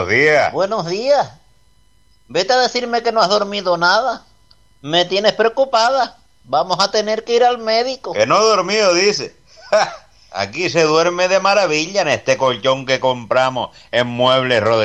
buenos días. Buenos días. Vete a decirme que no has dormido nada. Me tienes preocupada. Vamos a tener que ir al médico. Que no he dormido, dice. Aquí se duerme de maravilla en este colchón que compramos en Muebles Rodríguez.